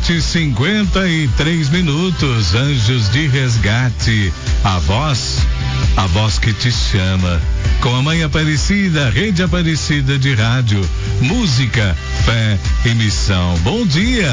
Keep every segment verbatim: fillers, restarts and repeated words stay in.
noite, cinquenta e três minutos. Anjos de Resgate, a voz, a voz que te chama. Com a Mãe Aparecida, Rede Aparecida de Rádio, música, fé e missão. Bom dia.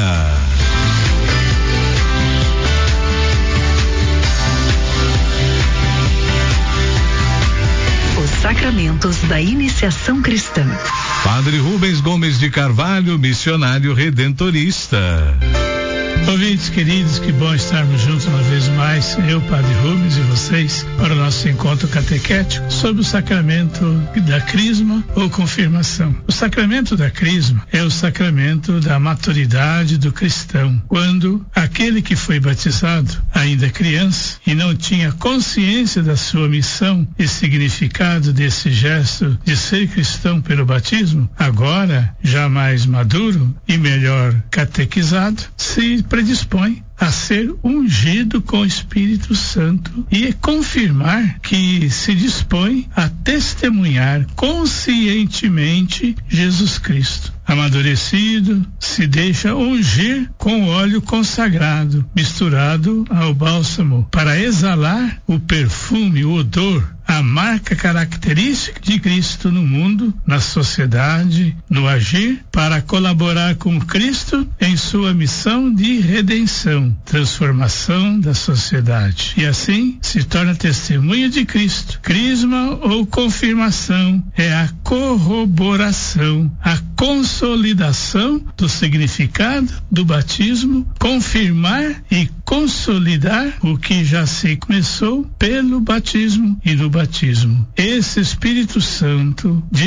Os sacramentos da iniciação cristã. Padre Rubens Gomes de Carvalho, missionário redentorista. Ouvintes queridos, que bom estarmos juntos uma vez mais, eu, Padre Rubens, e vocês, para o nosso encontro catequético sobre o sacramento da crisma ou confirmação. O sacramento da crisma é o sacramento da maturidade do cristão, quando aquele que foi batizado, ainda criança, e não tinha consciência da sua missão e significado desse gesto de ser cristão pelo batismo, agora, já mais maduro e melhor catequizado, se predispõe a ser ungido com o Espírito Santo e confirmar que se dispõe a testemunhar conscientemente Jesus Cristo. Amadurecido, se deixa ungir com óleo consagrado, misturado ao bálsamo, para exalar o perfume, o odor, a marca característica de Cristo no mundo, na sociedade, no agir, para colaborar com Cristo em sua missão de redenção, transformação da sociedade. E assim se torna testemunha de Cristo. Crisma ou confirmação é a corroboração, a consolidação do significado do batismo, confirmar e consolidar o que já se começou pelo batismo e no batismo. Esse Espírito Santo de